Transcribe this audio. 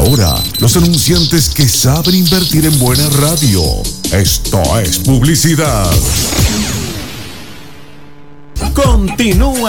ahora, los anunciantes que saben invertir en buena radio. Esto es publicidad. Continúa